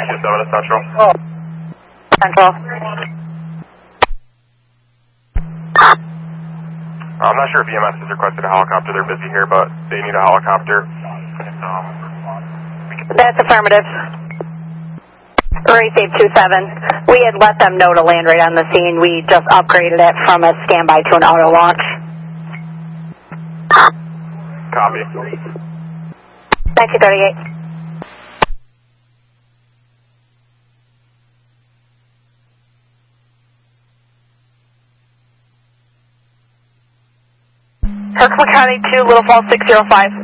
327 to Central. Central. I'm not sure if EMS has requested a helicopter. They're busy here, but they need a helicopter. That's affirmative. Receive 27. We had let them know to land right on the scene. We just upgraded it from a standby to an auto launch. Copy. 1938. Kirkland County 2, Little Falls 605.